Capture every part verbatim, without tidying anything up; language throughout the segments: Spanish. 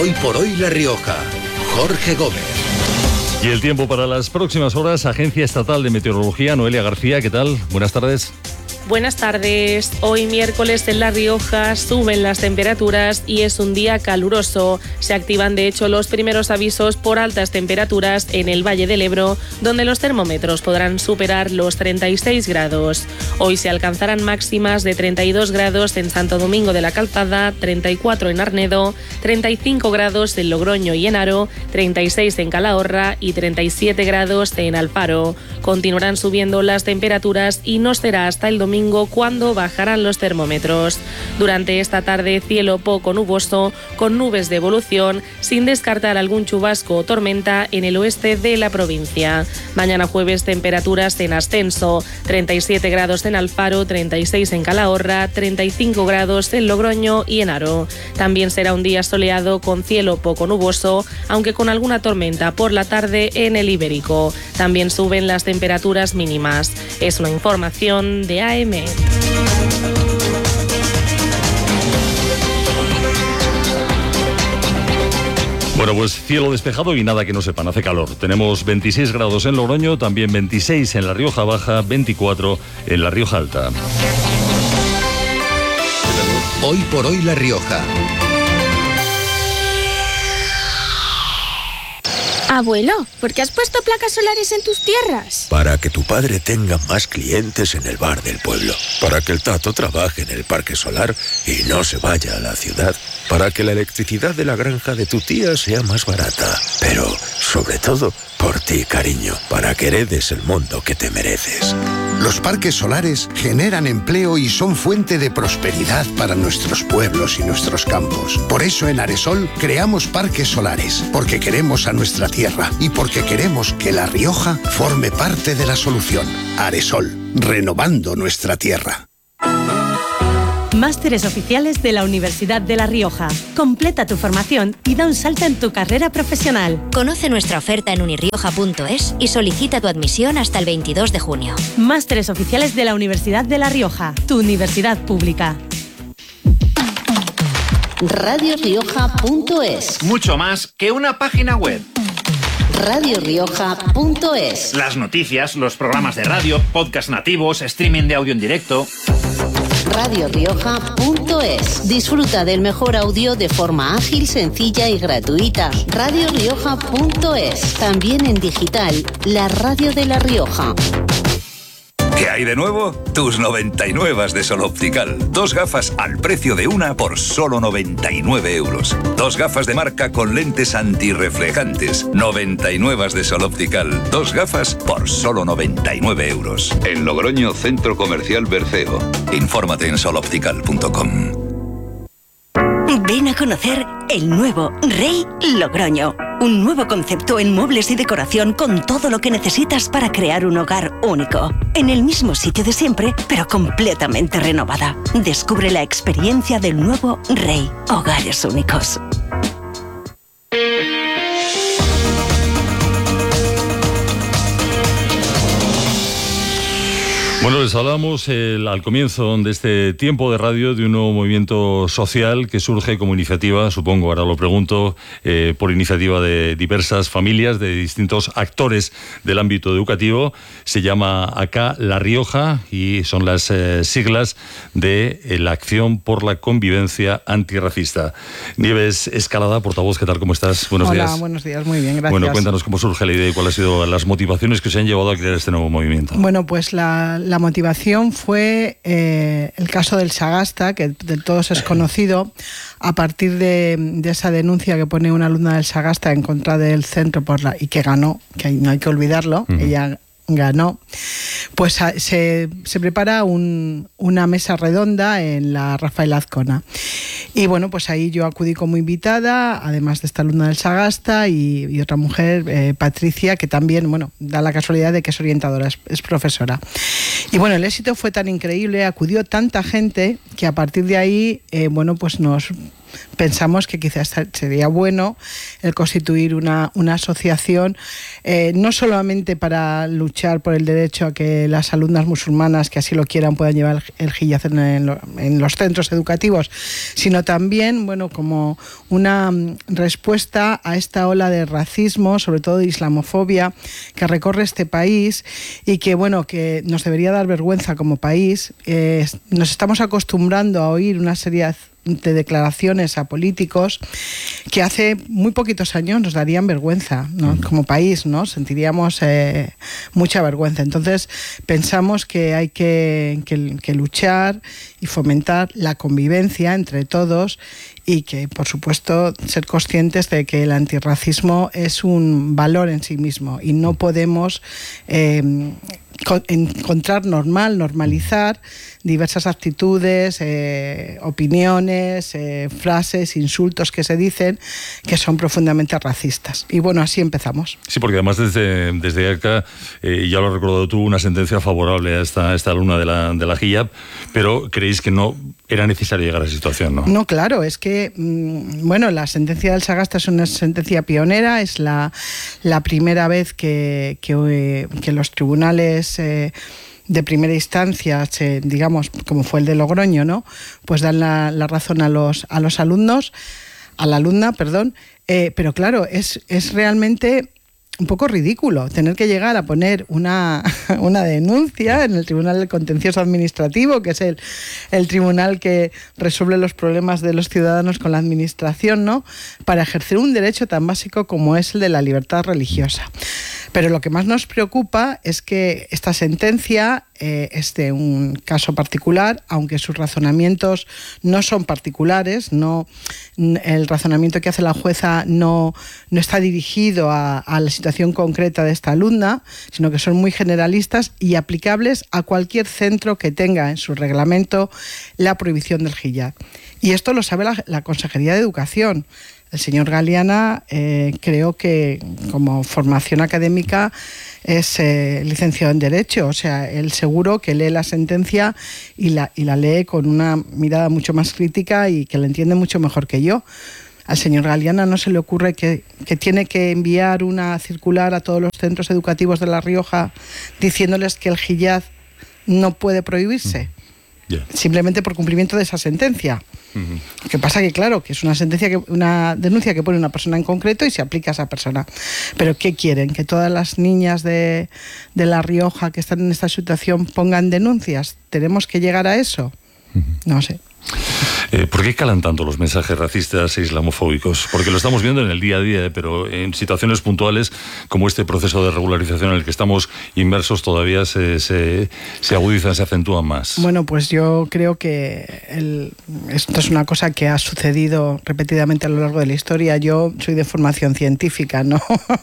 Hoy por hoy La Rioja. Jorge Gómez. Y el tiempo para las próximas horas, Agencia Estatal de Meteorología, Noelia García, ¿qué tal? Buenas tardes. Buenas tardes. Hoy miércoles en La Rioja suben las temperaturas y es un día caluroso. Se activan de hecho los primeros avisos por altas temperaturas en el Valle del Ebro, donde los termómetros podrán superar los treinta y seis grados. Hoy se alcanzarán máximas de treinta y dos grados en Santo Domingo de la Calzada, treinta y cuatro en Arnedo, treinta y cinco grados en Logroño y en Haro, treinta y seis en Calahorra y treinta y siete grados en Alfaro. Continuarán subiendo las temperaturas y no será hasta el domingo cuando bajarán los termómetros. Durante esta tarde, cielo poco nuboso, con nubes de evolución, sin descartar algún chubasco o tormenta en el oeste de la provincia. Mañana jueves, temperaturas en ascenso, treinta y siete grados en Alfaro, treinta y seis en Calahorra, treinta y cinco grados en Logroño y en Haro. También será un día soleado con cielo poco nuboso, aunque con alguna tormenta por la tarde en el Ibérico. También suben las temperaturas mínimas. Es una información de A M. Bueno, pues cielo despejado y nada que no sepan, hace calor. Tenemos veintiséis grados en Logroño, también veintiséis en La Rioja Baja, veinticuatro en La Rioja Alta. Hoy por hoy La Rioja. Abuelo, ¿por qué has puesto placas solares en tus tierras? Para que tu padre tenga más clientes en el bar del pueblo. Para que el Tato trabaje en el parque solar y no se vaya a la ciudad. Para que la electricidad de la granja de tu tía sea más barata. Pero, sobre todo, por ti, cariño. Para que heredes el mundo que te mereces. Los parques solares generan empleo y son fuente de prosperidad para nuestros pueblos y nuestros campos. Por eso en Aresol creamos parques solares, porque queremos a nuestra tierra y porque queremos que La Rioja forme parte de la solución. Aresol, renovando nuestra tierra. Másteres oficiales de la Universidad de La Rioja. Completa tu formación y da un salto en tu carrera profesional. Conoce nuestra oferta en unirioja punto es y solicita tu admisión hasta el veintidós de junio. Másteres oficiales de la Universidad de La Rioja, tu universidad pública. radio rioja punto es. Mucho más que una página web. radio rioja punto es. Las noticias, los programas de radio, podcast nativos, streaming de audio en directo. radio rioja punto es. Disfruta del mejor audio de forma ágil, sencilla y gratuita. radio rioja punto es. También en digital, la radio de La Rioja. ¿Qué hay de nuevo? Tus noventa y nueve de Sol Optical. Dos gafas al precio de una por solo noventa y nueve euros. Dos gafas de marca con lentes antirreflejantes. noventa y nueve de Sol Optical. Dos gafas por solo noventa y nueve euros. En Logroño, Centro Comercial Berceo. Infórmate en sol optical punto com. Ven a conocer el nuevo Rey Logroño. Un nuevo concepto en muebles y decoración con todo lo que necesitas para crear un hogar único. En el mismo sitio de siempre, pero completamente renovada. Descubre la experiencia del nuevo Rey. Hogares únicos. Bueno, les hablamos el, al comienzo de este tiempo de radio de un nuevo movimiento social que surge como iniciativa, supongo, ahora lo pregunto, eh, por iniciativa de diversas familias, de distintos actores del ámbito educativo. Se llama acá La Rioja y son las eh, siglas de eh, la Acción por la Convivencia Antirracista. Nieves Escalada, portavoz, ¿qué tal? ¿Cómo estás? Buenos Hola, días. Hola, buenos días, muy bien, gracias. Bueno, cuéntanos cómo surge la idea y cuáles han sido las motivaciones que se han llevado a crear este nuevo movimiento. Bueno, pues la, la motivación fue eh, el caso del Sagasta, que de todos es conocido, a partir de, de esa denuncia que pone una alumna del Sagasta en contra del centro por la, y que ganó, que no hay que olvidarlo, uh-huh. Ella ganó, pues se, se prepara un, una mesa redonda en la Rafael Azcona. Y bueno, pues ahí yo acudí como invitada, además de esta alumna del Sagasta y, y otra mujer, eh, Patricia, que también, bueno, da la casualidad de que es orientadora, es, es profesora. Y bueno, el éxito fue tan increíble, acudió tanta gente, que a partir de ahí, eh, bueno, pues nos pensamos que quizás sería bueno el constituir una, una asociación, eh, no solamente para luchar luchar por el derecho a que las alumnas musulmanas que así lo quieran puedan llevar el hijab en, en, en los centros educativos, sino también, bueno, como una respuesta a esta ola de racismo, sobre todo de islamofobia, que recorre este país y que, bueno, que nos debería dar vergüenza como país. Eh, nos estamos acostumbrando a oír una serie de declaraciones a políticos que hace muy poquitos años nos darían vergüenza, ¿no? Como país, ¿no? Sentiríamos eh, mucha vergüenza. Entonces pensamos que hay que, que, que luchar y fomentar la convivencia entre todos y que, por supuesto, ser conscientes de que el antirracismo es un valor en sí mismo y no podemos eh, encontrar normal, normalizar diversas actitudes, eh, opiniones, eh, frases, insultos que se dicen que son profundamente racistas. Y bueno, así empezamos. Sí, porque además desde, desde acá, eh, ya lo has recordado tú, una sentencia favorable a esta, a esta alumna de la, de la hijab, pero creéis que no era necesario llegar a esa situación, ¿no? No, claro, es que, mmm, bueno, la sentencia del Sagasta es una sentencia pionera, es la, la primera vez que, que, eh, que los tribunales eh, de primera instancia, se, digamos, como fue el de Logroño, ¿no? Pues dan la, la razón a los, a los alumnos, a la alumna, perdón, eh, pero claro, es, es realmente un poco ridículo tener que llegar a poner una, una denuncia en el Tribunal del Contencioso Administrativo, que es el, el tribunal que resuelve los problemas de los ciudadanos con la administración, ¿no? Para ejercer un derecho tan básico como es el de la libertad religiosa. Pero lo que más nos preocupa es que esta sentencia eh, es de un caso particular, aunque sus razonamientos no son particulares, no, el razonamiento que hace la jueza no, no está dirigido a, a la situación concreta de esta alumna, sino que son muy generalistas y aplicables a cualquier centro que tenga en su reglamento la prohibición del hijab. Y esto lo sabe la, la Consejería de Educación. El señor Galeana, eh, creo que como formación académica es eh, licenciado en Derecho, o sea, él seguro que lee la sentencia y la, y la lee con una mirada mucho más crítica y que la entiende mucho mejor que yo. Al señor Galeana no se le ocurre que, que tiene que enviar una circular a todos los centros educativos de La Rioja diciéndoles que el hijab no puede prohibirse. Yeah. Simplemente por cumplimiento de esa sentencia. Uh-huh. Lo que pasa que, claro, que es una sentencia que, una denuncia que pone una persona en concreto y se aplica a esa persona. Pero ¿qué quieren? ¿Que todas las niñas de, de La Rioja que están en esta situación pongan denuncias? ¿Tenemos que llegar a eso? Uh-huh. No sé. Eh, ¿Por qué calan tanto los mensajes racistas e islamofóbicos? Porque lo estamos viendo en el día a día, pero en situaciones puntuales como este proceso de regularización en el que estamos inmersos todavía se, se, se agudizan, se acentúan más. Bueno, pues yo creo que el, esto es una cosa que ha sucedido repetidamente a lo largo de la historia. Yo soy de formación científica, no,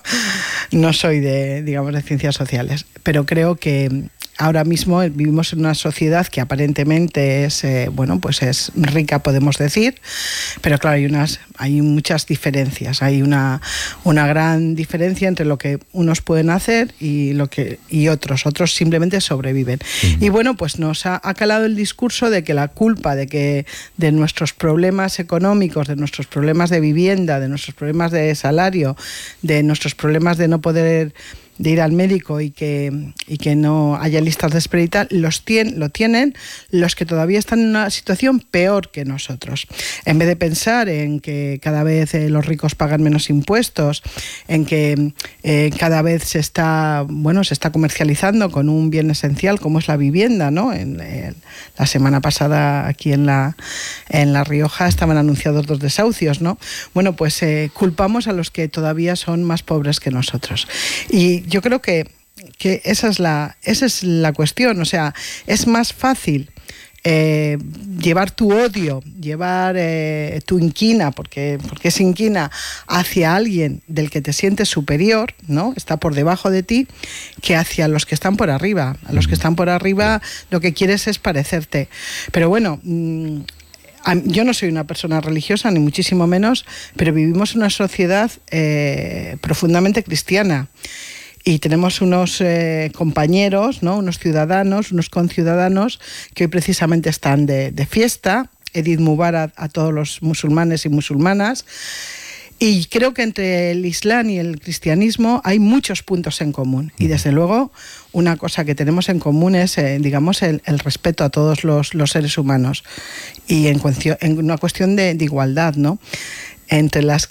no soy de, digamos, de ciencias sociales, pero creo que ahora mismo vivimos en una sociedad que aparentemente es, eh, bueno, pues es rica, podemos decir, pero claro, hay unas, hay muchas diferencias. Hay una, una gran diferencia entre lo que unos pueden hacer y lo que y otros. Otros simplemente sobreviven. Uh-huh. Y bueno, pues nos ha, ha calado el discurso de que la culpa de que de nuestros problemas económicos, de nuestros problemas de vivienda, de nuestros problemas de salario, de nuestros problemas de no poder de ir al médico y que, y que no haya listas de espera y tal, los tien, lo tienen los que todavía están en una situación peor que nosotros. En vez de pensar en que cada vez eh, los ricos pagan menos impuestos, en que eh, cada vez se está, bueno, se está comercializando con un bien esencial como es la vivienda, ¿no? En, en, la semana pasada aquí en la, en La Rioja estaban anunciados dos desahucios, ¿no? Bueno, pues eh, culpamos a los que todavía son más pobres que nosotros. Y yo creo que, que esa es la, esa es la cuestión. O sea, es más fácil eh, llevar tu odio, llevar eh, tu inquina, porque, porque es inquina, hacia alguien del que te sientes superior, ¿no? Está por debajo de ti, que hacia los que están por arriba. A los que están por arriba lo que quieres es parecerte. Pero bueno, mmm, yo no soy una persona religiosa, ni muchísimo menos, pero vivimos en una sociedad eh, profundamente cristiana. Y tenemos unos eh, compañeros, ¿no? Unos ciudadanos, unos conciudadanos que hoy precisamente están de, de fiesta. Edith Mubarak a todos los musulmanes y musulmanas. Y creo que entre el Islam y el cristianismo hay muchos puntos en común. Y desde luego, una cosa que tenemos en común es, eh, digamos, el, el respeto a todos los, los seres humanos. Y en, cuestión, en una cuestión de, de igualdad, ¿no? Entre las,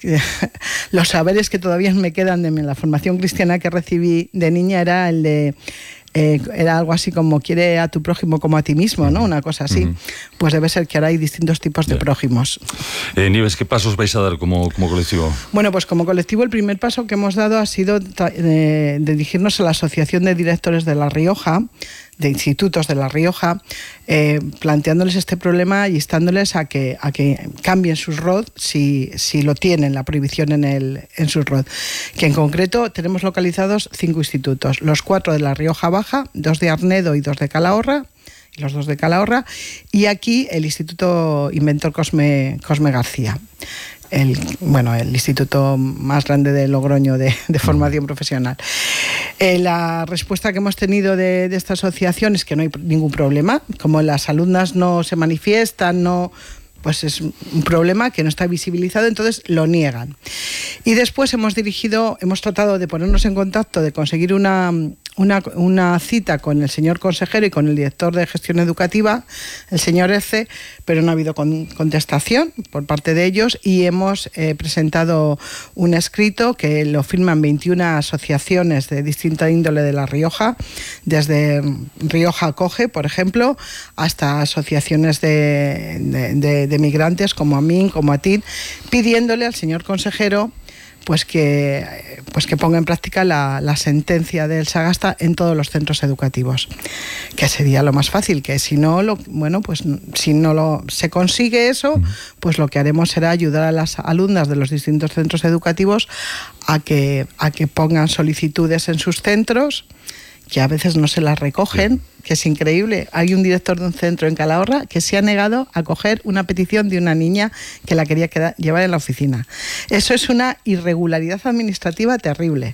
los saberes que todavía me quedan de la formación cristiana que recibí de niña era el de... Eh, era algo así como quiere a tu prójimo como a ti mismo, ¿no? Una cosa así. Uh-huh. Pues debe ser que ahora hay distintos tipos de prójimos. Eh, Nieves, ¿qué pasos vais a dar como, como colectivo? Bueno, pues como colectivo el primer paso que hemos dado ha sido eh, dirigirnos a la Asociación de Directores de La Rioja, de institutos de La Rioja, eh, planteándoles este problema y instándoles a que, a que cambien sus R O D si, si lo tienen, la prohibición en, el, en sus R O D. Que en concreto tenemos localizados cinco institutos, los cuatro de La Rioja Baja, dos de Arnedo y dos de Calahorra, y los dos de Calahorra, y aquí el Instituto Inventor Cosme, Cosme García. El, bueno, el instituto más grande de Logroño de, de formación profesional. Eh, la respuesta que hemos tenido de, de esta asociación es que no hay ningún problema. Como las alumnas no se manifiestan, no, pues es un problema que no está visibilizado, entonces lo niegan. Y después hemos dirigido, hemos tratado de ponernos en contacto, de conseguir una... Una, una cita con el señor consejero y con el director de gestión educativa, el señor Ece, pero no ha habido con, contestación por parte de ellos y hemos eh, presentado un escrito que lo firman veintiuna asociaciones de distinta índole de La Rioja, desde Rioja Acoge, por ejemplo, hasta asociaciones de, de, de, de migrantes como AMIN, como ATIN, pidiéndole al señor consejero pues que, pues que ponga en práctica la, la sentencia del Sagasta en todos los centros educativos, que sería lo más fácil, que si no lo, bueno, pues si no lo se consigue eso, pues lo que haremos será ayudar a las alumnas de los distintos centros educativos a que, a que pongan solicitudes en sus centros, que a veces no se las recogen, que es increíble. Hay un director de un centro en Calahorra que se ha negado a coger una petición de una niña que la quería quedar, llevar en la oficina. Eso es una irregularidad administrativa terrible.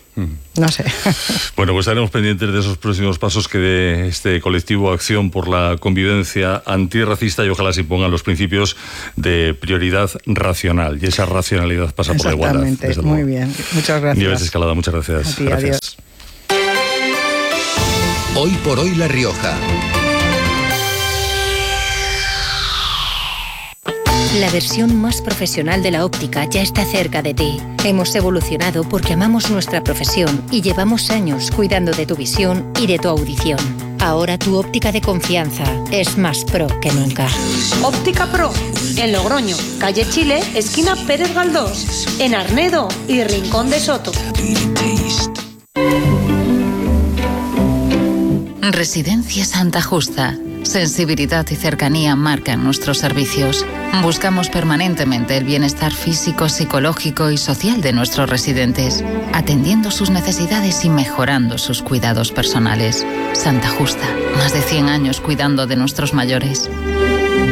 No sé. Bueno, pues estaremos pendientes de esos próximos pasos que dé este colectivo Acción por la Convivencia Antirracista y ojalá se pongan los principios de prioridad racional. Y esa racionalidad pasa por la igualdad. Exactamente, muy bien. Muchas gracias. Nieves Escalada, muchas gracias. A ti, gracias. Adiós. Hoy por hoy La Rioja. La versión más profesional de la óptica ya está cerca de ti. Hemos evolucionado porque amamos nuestra profesión y llevamos años cuidando de tu visión y de tu audición. Ahora tu óptica de confianza es más pro que nunca. Óptica Pro, en Logroño, calle Chile, esquina Pérez Galdós, en Arnedo y Rincón de Soto. Residencia Santa Justa. Sensibilidad y cercanía marcan nuestros servicios. Buscamos permanentemente el bienestar físico, psicológico y social de nuestros residentes, atendiendo sus necesidades y mejorando sus cuidados personales. Santa Justa, más de cien años cuidando de nuestros mayores.